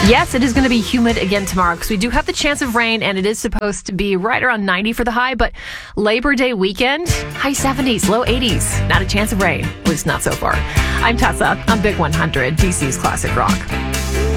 Yes, it is going to be humid again tomorrow because we do have the chance of rain, and it is supposed to be right around 90 for the high. But Labor Day weekend, high 70s, low 80s. Not a chance of rain, at least not so far. I'm Tessa on Big 100, DC's Classic Rock.